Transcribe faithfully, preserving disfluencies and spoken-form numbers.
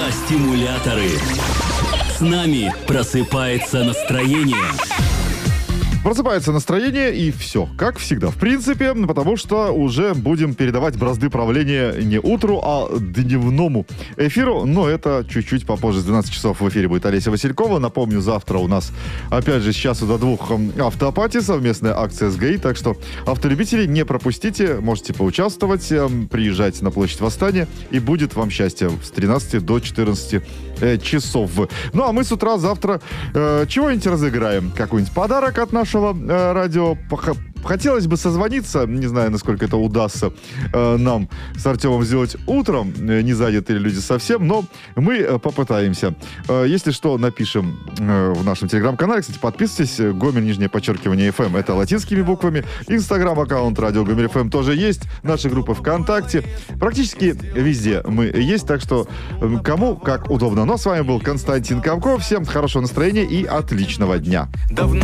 Утро-стимуляторы. С нами просыпается настроение. Просыпается настроение, и все, как всегда. В принципе, потому что уже будем передавать бразды правления не утру, а дневному эфиру. Но это чуть-чуть попозже. С двенадцати часов в эфире будет Олеся Василькова. Напомню, завтра у нас, опять же, с часу до двух автопати, совместная акция с ГАИ. Так что автолюбители не пропустите, можете поучаствовать, приезжайте на площадь Восстания, и будет вам счастье с тринадцати до четырнадцати часов. Ну, а мы с утра завтра э, чего-нибудь разыграем. Какой-нибудь подарок от нашего э, радио. Хотелось бы созвониться, не знаю, насколько это удастся э, нам с Артемом сделать утром, э, не занятые люди совсем, но мы э, попытаемся. Э, если что, напишем э, в нашем телеграм-канале. Кстати, подписывайтесь. Гомель, нижнее подчеркивание, эф эм. Это латинскими буквами. Инстаграм-аккаунт радио Гомель эф эм тоже есть. Наши группы ВКонтакте. Практически везде мы есть, так что э, кому как удобно. Ну, а с вами был Константин Комков. Всем хорошего настроения и отличного дня.